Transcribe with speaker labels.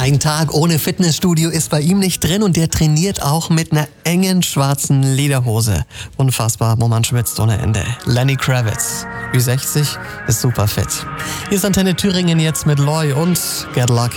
Speaker 1: Ein Tag ohne Fitnessstudio ist bei ihm nicht drin und der trainiert auch mit einer engen schwarzen Lederhose. Unfassbar, wo man schwitzt ohne Ende. Lenny Kravitz, Ü60, ist super fit. Hier ist Antenne Thüringen jetzt mit Loy und Get Lucky.